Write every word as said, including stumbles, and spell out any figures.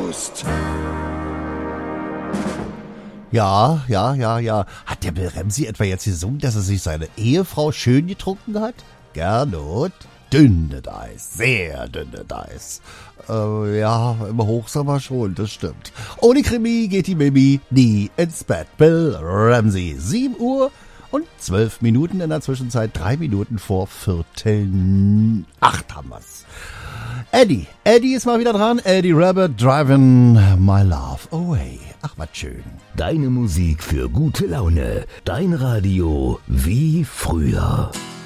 Toast. Ja, ja, ja, ja. Hat der Bill Ramsey etwa jetzt gesungen, dass er sich seine Ehefrau schön getrunken hat? Gernot? Dünnes Eis, sehr dünnes Eis. Äh, ja, im Hochsommer schon, das stimmt. Ohne Krimi geht die Mimi nie ins Bett. Bill Ramsey, sieben Uhr und zwölf Minuten in der Zwischenzeit, drei Minuten vor Viertel acht haben wir's. Eddie, Eddie ist mal wieder dran. Eddie Rabbit, Driving My Love Away. Ach, was schön. Deine Musik für gute Laune. Dein Radio wie früher.